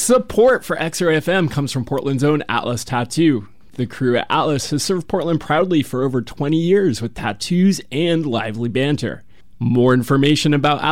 Support for XRFM comes from Portland's own Atlas Tattoo. The crew at Atlas has served Portland proudly for over 20 years with tattoos and lively banter. More information about